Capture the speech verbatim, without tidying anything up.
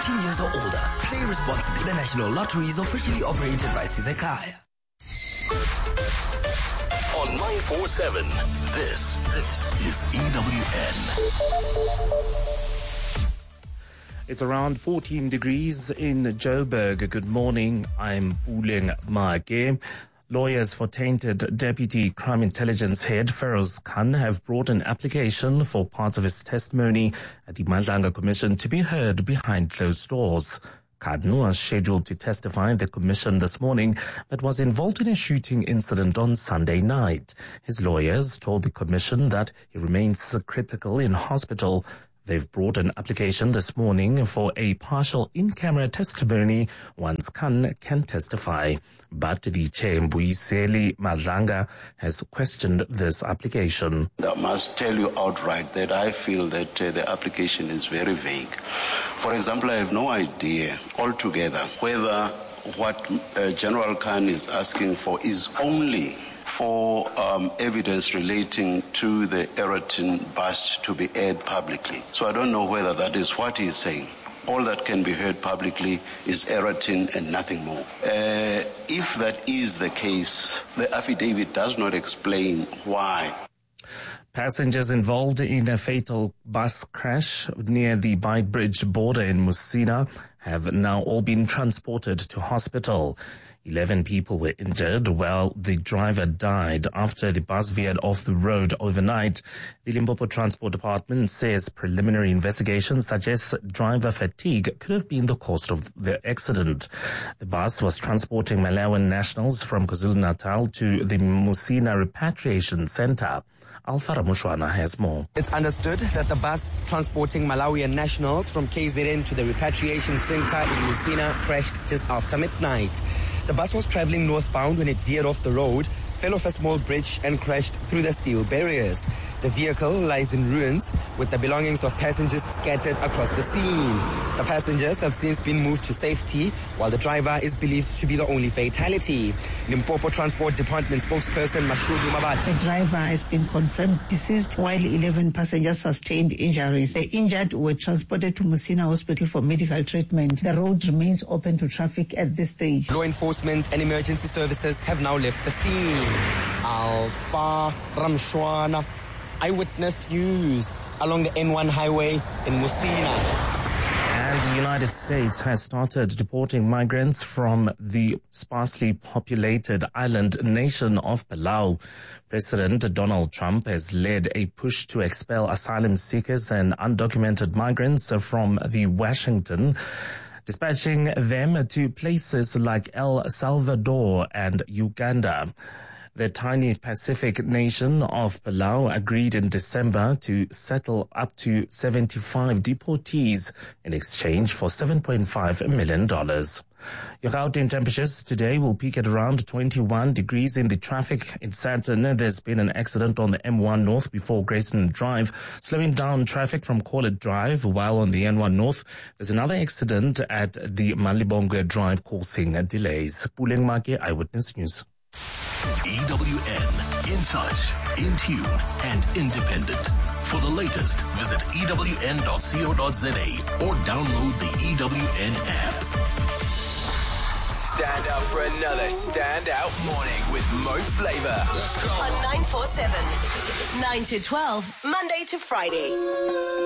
eighteen years or older. Play responsibly. The National Lottery is officially operated by Sizekaya. On nine four seven, this, this is E W N. It's around fourteen degrees in Joburg. Good morning. I'm Puleng Maake. Lawyers for tainted Deputy Crime Intelligence Head Feroz Khan have brought an application for parts of his testimony at the Madlanga Commission to be heard behind closed doors. Khan was scheduled to testify in the commission this morning, but was involved in a shooting incident on Sunday night. His lawyers told the commission that he remains critical in hospital. They've brought an application this morning for a partial in-camera testimony once Khan can testify. But the chair, Mbuyiseli Madlanga, has questioned this application. I must tell you outright that I feel that uh, the application is very vague. For example, I have no idea altogether whether what uh, General Khan is asking for is only for um, evidence relating to the Eratin bust to be aired publicly. So I don't know whether that is what he is saying. All that can be heard publicly is Eratin and nothing more. Uh, if that is the case, the affidavit does not explain why. Passengers involved in a fatal bus crash near the Beitbridge border in Musina have now all been transported to hospital. Eleven people were injured while the driver died after the bus veered off the road overnight. The Limpopo Transport Department says preliminary investigations suggest driver fatigue could have been the cause of the accident. The bus was transporting Malawian nationals from KwaZulu-Natal to the Musina Repatriation Center. Alpha Ramushwana has more. It's understood that the bus transporting Malawian nationals from K Z N to the repatriation center in Musina crashed just after midnight. The bus was traveling northbound when it veered off the road, fell off a small bridge and crashed through the steel barriers. The vehicle lies in ruins with the belongings of passengers scattered across the scene. The passengers have since been moved to safety, while the driver is believed to be the only fatality. Limpopo Transport Department spokesperson Mashudu Mabata. The driver has been confirmed deceased while eleven passengers sustained injuries. The injured were transported to Musina Hospital for medical treatment. The road remains open to traffic at this stage. Law enforcement and emergency services have now left the scene. Alpha Ramshwana, Eyewitness News, along the N one highway in Musina. And the United States has started deporting migrants from the sparsely populated island nation of Palau. President Donald Trump has led a push to expel asylum seekers and undocumented migrants from the Washington, dispatching them to places like El Salvador and Uganda. The tiny Pacific nation of Palau agreed in December to settle up to seventy-five deportees in exchange for seven point five million dollars. Your Gauteng temperatures today will peak at around twenty-one degrees in the traffic. In Sandton, there's been an accident on the M one North before Grayson Drive, slowing down traffic from Corlett Drive, while on the N one North, there's another accident at the Malibongwe Drive causing delays. Puleng Maake, Eyewitness News. E W N, in touch, in tune, and independent. For the latest, visit E W N dot co dot za or download the E W N app. Stand up for another standout morning with Mo Flava. On nine four seven, nine to twelve, Monday to Friday.